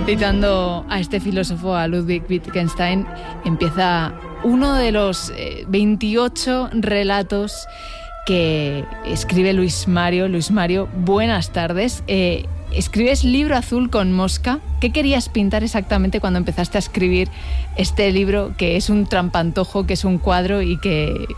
Citando a este filósofo, a Ludwig Wittgenstein, empieza uno de los 28 relatos que escribe Luis Mario. Luis Mario, buenas tardes. Escribes Libro azul con mosca. ¿Qué querías pintar exactamente cuando empezaste a escribir este libro, que es un trampantojo, que es un cuadro y que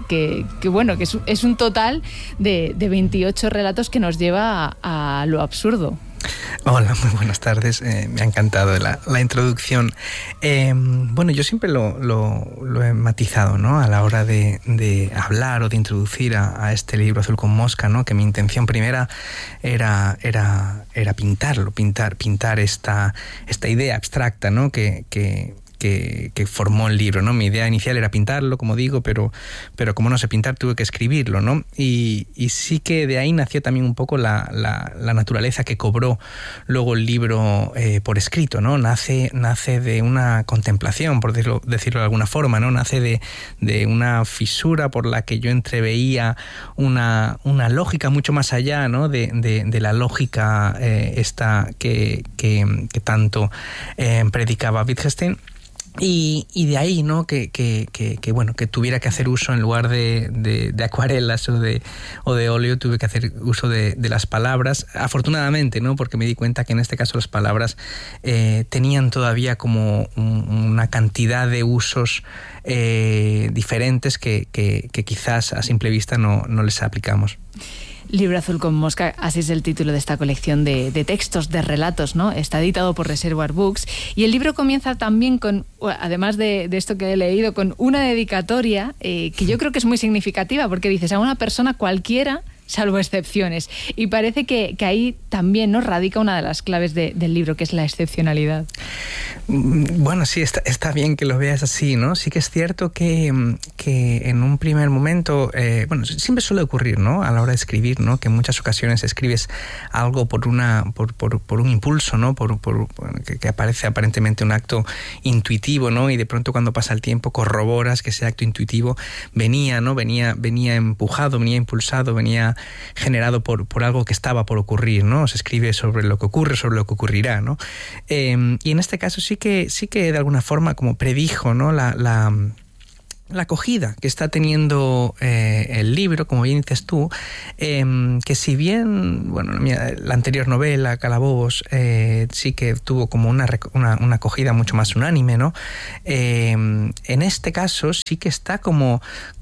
es un total de 28 relatos que nos lleva a lo absurdo? Hola, muy buenas tardes. Me ha encantado la introducción. Bueno, yo siempre lo he matizado, ¿no? A la hora de hablar o de introducir a este libro azul con mosca, ¿no? Que mi intención primera era pintarlo, pintar esta idea abstracta, ¿no? Que formó el libro, ¿no? Mi idea inicial era pintarlo, como digo, pero como no sé pintar, tuve que escribirlo, ¿no? Y sí que de ahí nació también un poco la naturaleza que cobró luego el libro por escrito, ¿no? Nace de una contemplación, por decirlo de alguna forma, ¿no? Nace de una fisura por la que yo entreveía una lógica mucho más allá, ¿no? De la lógica esta que tanto predicaba Wittgenstein. Y de ahí, ¿no? Que tuviera que hacer uso, en lugar de acuarelas o de óleo, tuve que hacer uso de las palabras, afortunadamente, ¿no? Porque me di cuenta que en este caso las palabras tenían todavía como una cantidad de usos diferentes que quizás a simple vista no les aplicamos. Libro azul con mosca, así es el título de esta colección de textos, de relatos, ¿no? Está editado por Reservoir Books y el libro comienza también con, además de esto que he leído, con una dedicatoria que yo creo que es muy significativa, porque dices a una persona cualquiera, salvo excepciones, y parece que ahí también, ¿no?, radica una de las claves del libro, que es la excepcionalidad. Bueno, sí, está bien que lo veas así, ¿no? Sí que es cierto que en un primer momento, siempre suele ocurrir, ¿no?, a la hora de escribir, ¿no?, que en muchas ocasiones escribes algo por un impulso, ¿no?, que aparece aparentemente un acto intuitivo, ¿no?, y de pronto cuando pasa el tiempo corroboras que ese acto intuitivo venía empujado, venía impulsado, venía generado por algo que estaba por ocurrir, ¿no? Se escribe sobre lo que ocurre, sobre lo que ocurrirá, ¿no? Y en este caso sí que de alguna forma como predijo, ¿no?, la acogida que está teniendo el libro, como bien dices tú, que si bien, la anterior novela, Calabobos, sí que tuvo como una acogida mucho más unánime, ¿no? En este caso sí que está como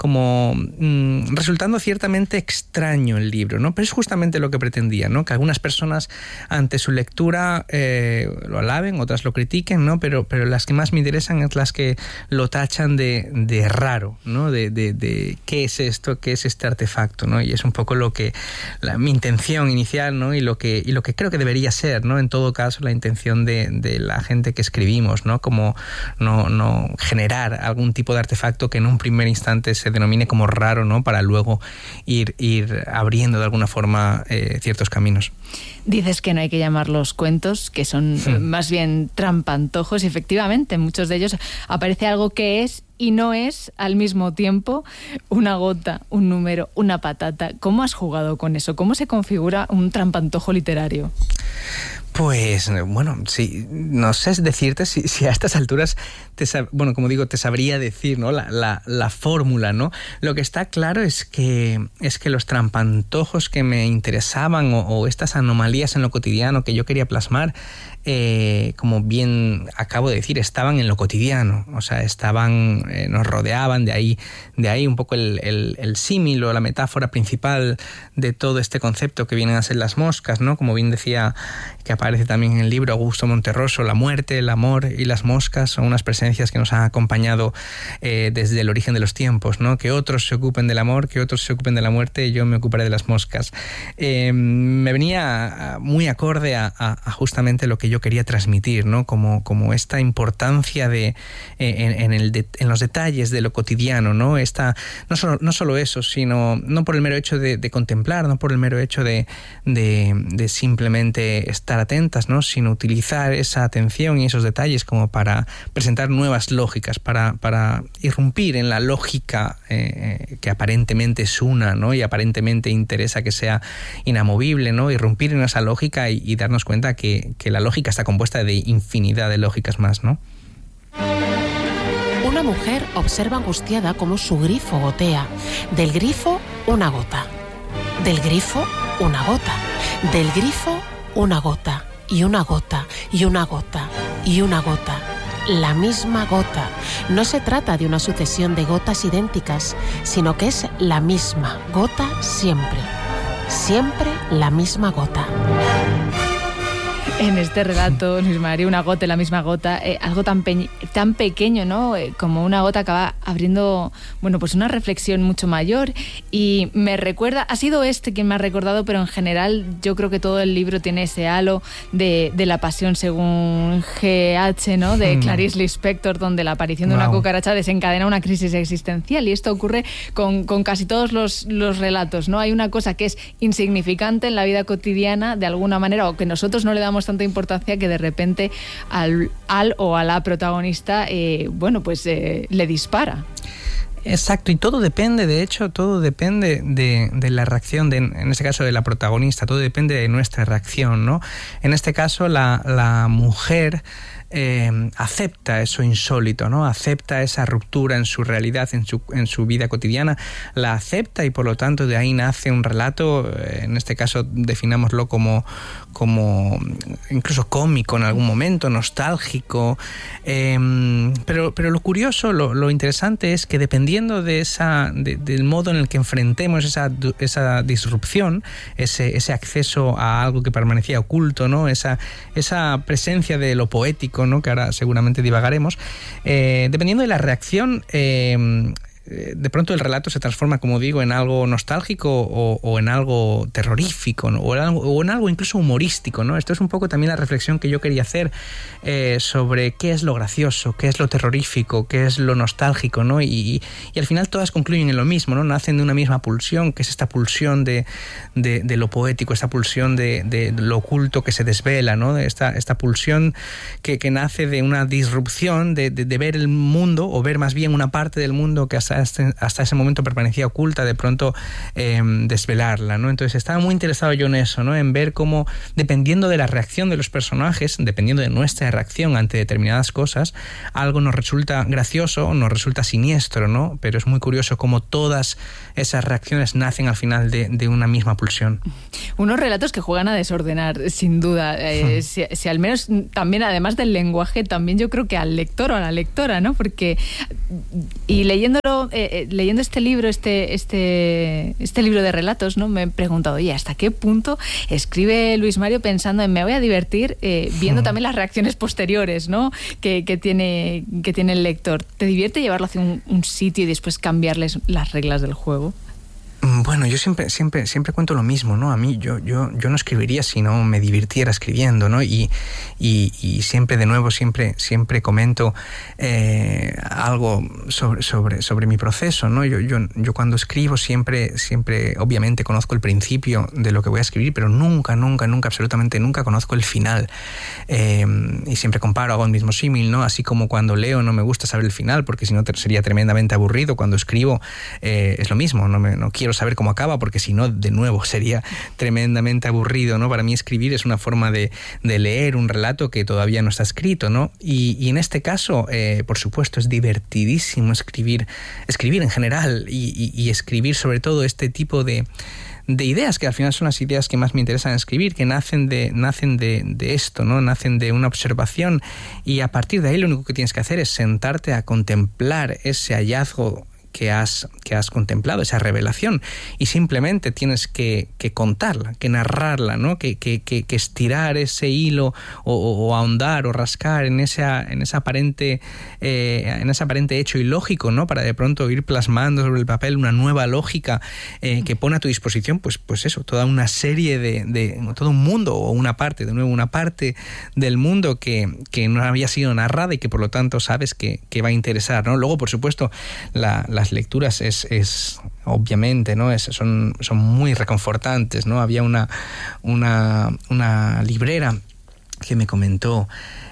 resultando ciertamente extraño el libro, ¿no? Pero es justamente lo que pretendía, ¿no? Que algunas personas ante su lectura lo alaben, otras lo critiquen, ¿no? Pero las que más me interesan es las que lo tachan de raro, ¿no? De qué es esto, qué es este artefacto, ¿no? Y es un poco mi intención inicial, ¿no? Y lo que creo que debería ser, ¿no? En todo caso, la intención de la gente que escribimos, ¿no? Como no generar algún tipo de artefacto que en un primer instante se denomine como raro, ¿no? Para luego ir abriendo de alguna forma ciertos caminos. Dices que no hay que llamarlos cuentos, que son más bien trampantojos, y efectivamente en muchos de ellos aparece algo que es y no es al mismo tiempo, una gota, un número, una patata. ¿Cómo has jugado con eso? ¿Cómo se configura un trampantojo literario? Pues, sí, no sé decirte si a estas alturas, como digo, te sabría decir, ¿no?, la fórmula, ¿no? Lo que está claro es que los trampantojos que me interesaban o estas anomalías en lo cotidiano que yo quería plasmar, como bien acabo de decir, estaban en lo cotidiano, o sea, nos rodeaban, de ahí un poco el símil o la metáfora principal de todo este concepto que vienen a ser las moscas, ¿no? Como bien decía, que aparece también en el libro Augusto Monterroso, la muerte, el amor y las moscas son unas presencias que nos han acompañado desde el origen de los tiempos, ¿no? Que otros se ocupen del amor, que otros se ocupen de la muerte, y yo me ocuparé de las moscas. Me venía muy acorde a justamente lo que yo quería transmitir, ¿no? Como esta importancia en los detalles de lo cotidiano, ¿no? No solo eso, sino no por el mero hecho de contemplar, no por el mero hecho de simplemente estar atento, atentas, ¿no? Sin utilizar esa atención y esos detalles como para presentar nuevas lógicas, para irrumpir en la lógica que aparentemente es una, ¿no? Y aparentemente interesa que sea inamovible, ¿no? Irrumpir en esa lógica y darnos cuenta que la lógica está compuesta de infinidad de lógicas más, ¿no? Una mujer observa angustiada cómo su grifo gotea. Del grifo, una gota. Del grifo, una gota. Del grifo, una gota. Y una gota. Y una gota. Y una gota. La misma gota. No se trata de una sucesión de gotas idénticas, sino que es la misma gota siempre. Siempre la misma gota. En este relato, Luis Mario, una gota, la misma gota, algo tan pequeño, ¿no? Como una gota acaba abriendo, bueno, pues una reflexión mucho mayor. Y me recuerda, ha sido quien me ha recordado, pero en general yo creo que todo el libro tiene ese halo de La pasión según G.H., ¿no? De Clarice Lispector, donde la aparición de una cucaracha desencadena una crisis existencial. Y esto ocurre con casi todos los relatos, ¿no? Hay una cosa que es insignificante en la vida cotidiana, de alguna manera, o que nosotros no le damos tanta importancia, que de repente al o a la protagonista le dispara. Exacto, y todo depende, de hecho, todo depende de la reacción, en este caso de la protagonista, todo depende de nuestra reacción, ¿no? En este caso la mujer acepta eso insólito, ¿no? Acepta esa ruptura en su realidad, en su vida cotidiana, la acepta, y por lo tanto de ahí nace un relato, en este caso definámoslo como incluso cómico en algún momento, nostálgico, pero lo curioso, lo interesante es que dependiendo del modo en el que enfrentemos esa disrupción, ese acceso a algo que permanecía oculto, ¿no? Esa presencia de lo poético, ¿no? Que ahora seguramente divagaremos, dependiendo de la reacción, de pronto el relato se transforma, como digo, en algo nostálgico o en algo terrorífico, ¿no? o en algo incluso humorístico, ¿no? Esto es un poco también la reflexión que yo quería hacer sobre qué es lo gracioso, qué es lo terrorífico, qué es lo nostálgico, ¿no? Y al final todas concluyen en lo mismo, ¿no? Nacen de una misma pulsión, que es esta pulsión de lo poético, esta pulsión de lo oculto que se desvela, ¿no? Esta pulsión que nace de una disrupción, de ver el mundo, o ver más bien una parte del mundo que hasta ese momento permanecía oculta, de pronto desvelarla, ¿no? Entonces estaba muy interesado yo en eso, ¿no? En ver cómo, dependiendo de la reacción de los personajes, dependiendo de nuestra reacción ante determinadas cosas, algo nos resulta gracioso, nos resulta siniestro, ¿no? Pero es muy curioso cómo todas esas reacciones nacen al final de una misma pulsión. Unos relatos que juegan a desordenar, sin duda. Si al menos también, además del lenguaje, también yo creo que al lector o a la lectora, ¿no? Porque, y leyendo este libro, este libro de relatos, ¿no, me he preguntado, oye, ¿hasta qué punto escribe Luis Mario pensando en me voy a divertir viendo también las reacciones posteriores, ¿no? que tiene el lector? ¿Te divierte llevarlo hacia un sitio y después cambiarles las reglas del juego? Bueno, yo siempre cuento lo mismo, ¿no? A mí, yo no escribiría si no me divirtiera escribiendo, ¿no? Y siempre, de nuevo, siempre comento algo sobre mi proceso, ¿no? Yo cuando escribo siempre, obviamente, conozco el principio de lo que voy a escribir, pero nunca, absolutamente nunca conozco el final. Y siempre comparo, hago el mismo símil, ¿no? Así como cuando leo no me gusta saber el final, porque si no sería tremendamente aburrido. Cuando escribo es lo mismo, no quiero saber cómo acaba, porque si no, de nuevo, sería tremendamente aburrido, ¿no? Para mí escribir es una forma de leer un relato que todavía no está escrito, ¿no? Y en este caso, por supuesto, es divertidísimo escribir en general y escribir sobre todo este tipo de ideas, que al final son las ideas que más me interesan escribir, que nacen de esto, ¿no? Nacen de una observación, y a partir de ahí lo único que tienes que hacer es sentarte a contemplar ese hallazgo que has contemplado, esa revelación, y simplemente tienes que contarla, que narrarla, ¿no? Que estirar ese hilo o ahondar o rascar en ese aparente hecho ilógico, ¿no? Para de pronto ir plasmando sobre el papel una nueva lógica que pone a tu disposición, pues eso, toda una serie de todo un mundo, o una parte del mundo que no había sido narrada y que por lo tanto sabes que va a interesar, ¿no? Luego, por supuesto, las lecturas es obviamente, ¿no? Son muy reconfortantes, ¿no? Había una librera que me comentó,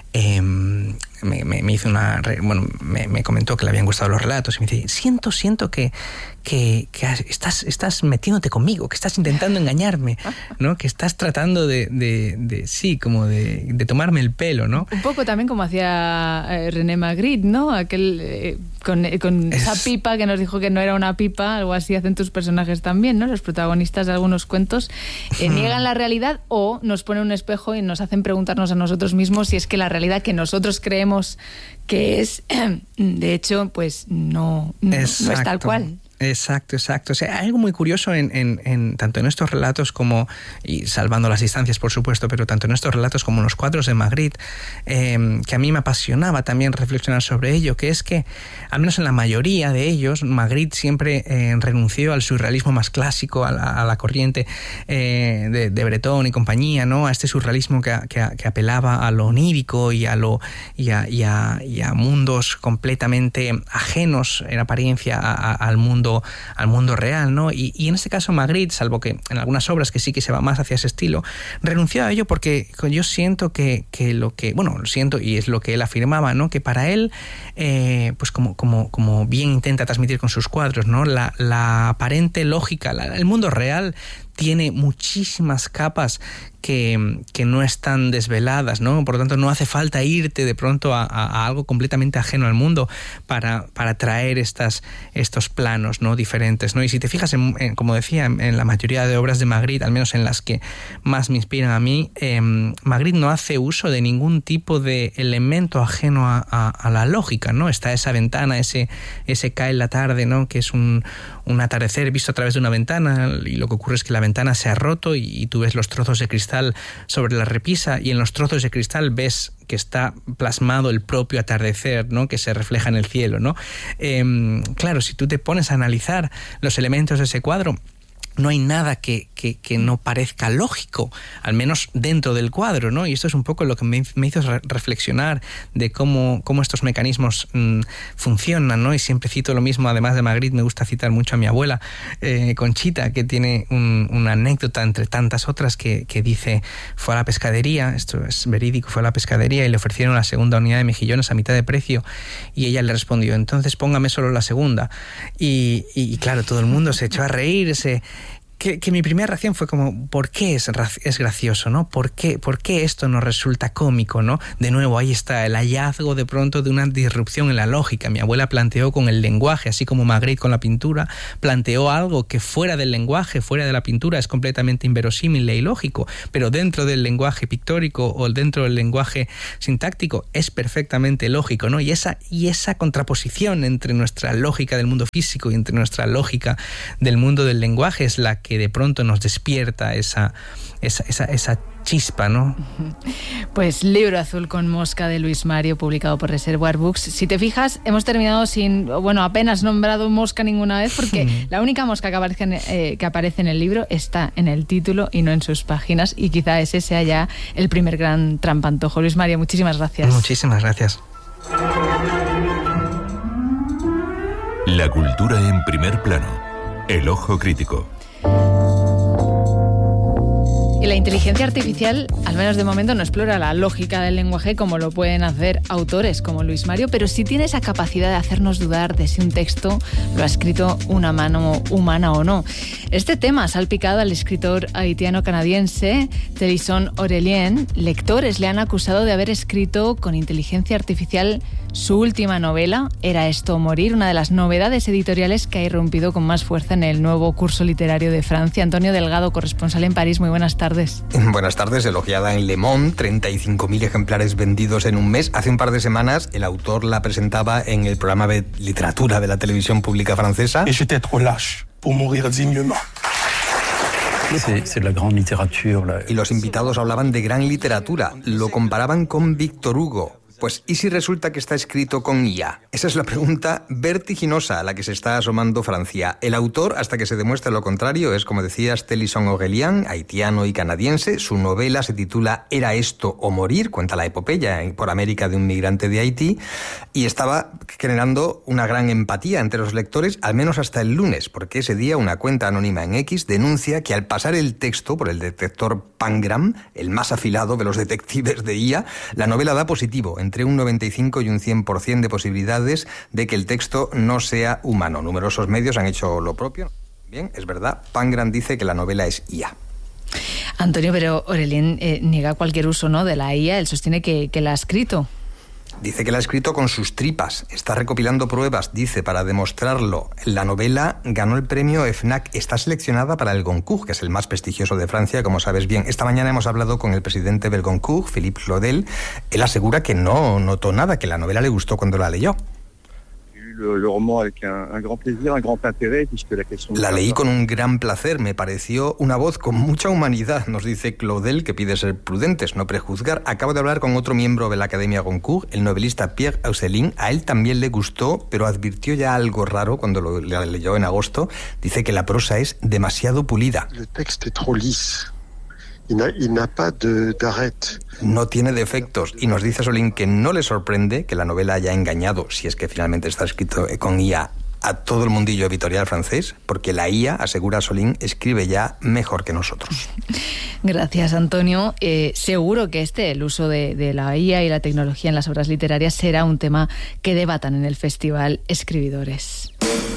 me hizo me comentó que le habían gustado los relatos y me dice, siento que estás metiéndote conmigo, que estás intentando engañarme, ¿no? Que estás tratando de tomarme el pelo, ¿no? Un poco también como hacía René Magritte, ¿no? Aquel con esa pipa que nos dijo que no era una pipa, algo así hacen tus personajes también, ¿no? Los protagonistas de algunos cuentos niegan la realidad o nos ponen un espejo y nos hacen preguntarnos a nosotros mismos si es que la realidad que nosotros creemos que es, de hecho, pues no es tal cual. Exacto. O sea, hay algo muy curioso tanto en estos relatos como, y salvando las distancias por supuesto, pero tanto en estos relatos como en los cuadros de Magritte, que a mí me apasionaba también reflexionar sobre ello, que es que, al menos en la mayoría de ellos, Magritte siempre renunció al surrealismo más clásico, a la corriente de Breton y compañía, ¿no? A este surrealismo que apelaba a lo onírico y a mundos completamente ajenos en apariencia al mundo real, ¿no? Y en este caso Magritte, salvo que en algunas obras que sí que se va más hacia ese estilo, renunció a ello porque yo siento que lo siento y es lo que él afirmaba, ¿no? Que para él, pues como bien intenta transmitir con sus cuadros, ¿no? La aparente lógica, el mundo real tiene muchísimas capas que no están desveladas, ¿no? Por lo tanto, no hace falta irte de pronto a algo completamente ajeno al mundo para traer estos planos, ¿no? Diferentes, ¿no? Y si te fijas, como decía, en la mayoría de obras de Magritte, al menos en las que más me inspiran a mí, Magritte no hace uso de ningún tipo de elemento ajeno a la lógica, ¿no? Está esa ventana, ese cae en la tarde, ¿no? Que es un atardecer visto a través de una ventana, y lo que ocurre es que la ventana se ha roto y tú ves los trozos de cristal sobre la repisa, y en los trozos de cristal ves que está plasmado el propio atardecer, ¿no? Que se refleja en el cielo, ¿no? Claro, si tú te pones a analizar los elementos de ese cuadro, no hay nada que no parezca lógico, al menos dentro del cuadro, ¿no? Y esto es un poco lo que me hizo reflexionar de cómo estos mecanismos funcionan, ¿no? Y siempre cito lo mismo, además de Magritte, me gusta citar mucho a mi abuela, Conchita, que tiene una anécdota entre tantas otras que dice, fue a la pescadería, esto es verídico, fue a la pescadería y le ofrecieron la segunda unidad de mejillones a mitad de precio, y ella le respondió, entonces póngame solo la segunda. Y claro, todo el mundo se echó a reírse. Que mi primera reacción fue como, ¿por qué es gracioso, ¿no? ¿Por qué esto nos resulta cómico, ¿no? De nuevo, ahí está el hallazgo de pronto de una disrupción en la lógica. Mi abuela planteó con el lenguaje, así como Magritte con la pintura, planteó algo que fuera del lenguaje, fuera de la pintura, es completamente inverosímil e ilógico, pero dentro del lenguaje pictórico o dentro del lenguaje sintáctico es perfectamente lógico, ¿no? Y esa contraposición entre nuestra lógica del mundo físico y entre nuestra lógica del mundo del lenguaje es la que de pronto nos despierta esa chispa, ¿no? Pues Libro Azul con Mosca de Luis Mario, publicado por Reservoir Books. Si te fijas, hemos terminado apenas nombrado mosca ninguna vez, porque la única mosca que aparece en el libro está en el título y no en sus páginas, y quizá ese sea ya el primer gran trampantojo. Luis Mario, muchísimas gracias. Muchísimas gracias. La cultura en primer plano. El ojo crítico. Y la inteligencia artificial, al menos de momento, no explora la lógica del lenguaje como lo pueden hacer autores como Luis Mario, pero sí tiene esa capacidad de hacernos dudar de si un texto lo ha escrito una mano humana o no. Este tema ha salpicado al escritor haitiano-canadiense Télisson Aurélien. Lectores le han acusado de haber escrito con inteligencia artificial su última novela, Era esto o morir, una de las novedades editoriales que ha irrumpido con más fuerza en el nuevo curso literario de Francia. Antonio Delgado, corresponsal en París, muy buenas tardes. Buenas tardes, elogiada en Le Monde, 35.000 ejemplares vendidos en un mes. Hace un par de semanas el autor la presentaba en el programa de literatura de la televisión pública francesa. Et j'étais trop lâche pour mourir dignement. C'est la grande littérature. Y los invitados hablaban de gran literatura, lo comparaban con Víctor Hugo. Pues, ¿y si resulta que está escrito con IA? Esa es la pregunta vertiginosa a la que se está asomando Francia. El autor, hasta que se demuestre lo contrario, es, como decía, Stelison Augelian, haitiano y canadiense. Su novela se titula Era esto o morir, cuenta la epopeya por América de un migrante de Haití, y estaba generando una gran empatía entre los lectores, al menos hasta el lunes, porque ese día una cuenta anónima en X denuncia que al pasar el texto por el detector Pangram, el más afilado de los detectives de IA, la novela da positivo, entre un 95 y un 100% de posibilidades de que el texto no sea humano. Numerosos medios han hecho lo propio. Bien, es verdad, Pangram dice que la novela es IA. Antonio, pero Aurélien niega cualquier uso, ¿no?, de la IA. Él sostiene que la ha escrito. Dice que la ha escrito con sus tripas, está recopilando pruebas, dice, para demostrarlo. La novela ganó el premio FNAC, está seleccionada para el Goncourt, que es el más prestigioso de Francia, como sabes bien. Esta mañana hemos hablado con el presidente del Goncourt, Philippe Claudel. Él asegura que no notó nada, que la novela le gustó cuando la leyó. La leí con un gran placer, me pareció una voz con mucha humanidad, nos dice Claudel, que pide ser prudentes, no prejuzgar. Acabo de hablar con otro miembro de la Academia Goncourt, el novelista Pierre Aucelin. A él también le gustó, pero advirtió ya algo raro cuando la leyó en agosto. Dice que la prosa es demasiado pulida. El texto es trop lisse. No tiene defectos, y nos dice Solín que no le sorprende que la novela haya engañado, si es que finalmente está escrito con IA, a todo el mundillo editorial francés, porque la IA, asegura Solín, escribe ya mejor que nosotros. Gracias, Antonio. Seguro que el uso de la IA y la tecnología en las obras literarias será un tema que debatan en el Festival Escribidores.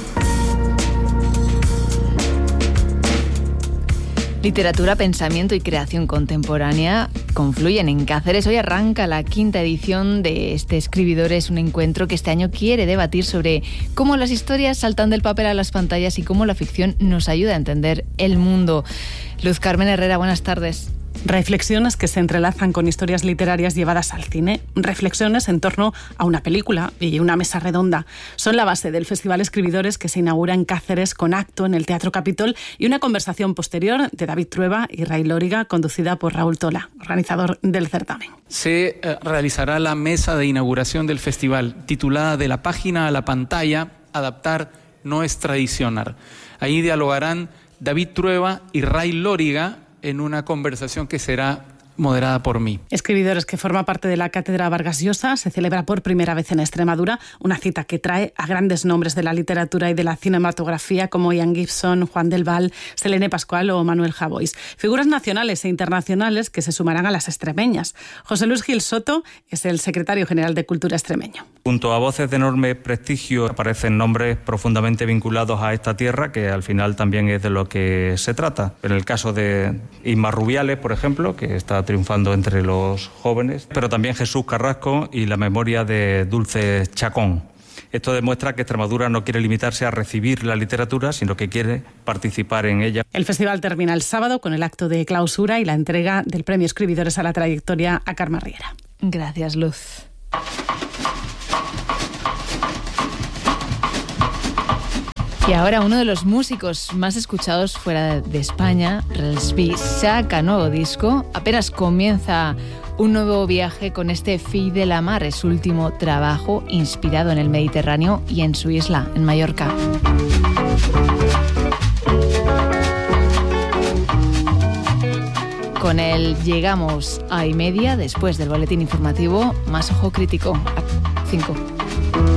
Literatura, pensamiento y creación contemporánea confluyen en Cáceres. Hoy arranca la 5ª edición de Escribidores, un encuentro que este año quiere debatir sobre cómo las historias saltan del papel a las pantallas y cómo la ficción nos ayuda a entender el mundo. Luz Carmen Herrera, buenas tardes. Reflexiones que se entrelazan con historias literarias llevadas al cine, reflexiones en torno a una película y una mesa redonda. Son la base del Festival Escribidores, que se inaugura en Cáceres con acto en el Teatro Capitol y una conversación posterior de David Trueba y Ray Lóriga, conducida por Raúl Tola, organizador del certamen. Se realizará la mesa de inauguración del festival, titulada De la página a la pantalla, adaptar no es tradicionar. Ahí dialogarán David Trueba y Ray Lóriga en una conversación que será moderada por mí. Escribidores, que forma parte de la Cátedra Vargas Llosa, se celebra por primera vez en Extremadura, una cita que trae a grandes nombres de la literatura y de la cinematografía como Ian Gibson, Juan del Val, Selene Pascual o Manuel Javois. Figuras nacionales e internacionales que se sumarán a las extremeñas. José Luis Gil Soto es el secretario general de Cultura extremeño. Junto a voces de enorme prestigio aparecen nombres profundamente vinculados a esta tierra, que al final también es de lo que se trata. En el caso de Isma Rubiales, por ejemplo, que está triunfando entre los jóvenes, pero también Jesús Carrasco y la memoria de Dulce Chacón. Esto demuestra que Extremadura no quiere limitarse a recibir la literatura, sino que quiere participar en ella. El festival termina el sábado con el acto de clausura y la entrega del Premio Escribidores a la Trayectoria a Carme Riera. Gracias, Luz. Y ahora uno de los músicos más escuchados fuera de España, Relsby, saca nuevo disco. Apenas comienza un nuevo viaje con este Fill de la Mar, es su último trabajo inspirado en el Mediterráneo y en su isla, en Mallorca. Con él llegamos a 1:30, después del boletín informativo. Más Ojo Crítico, a 5.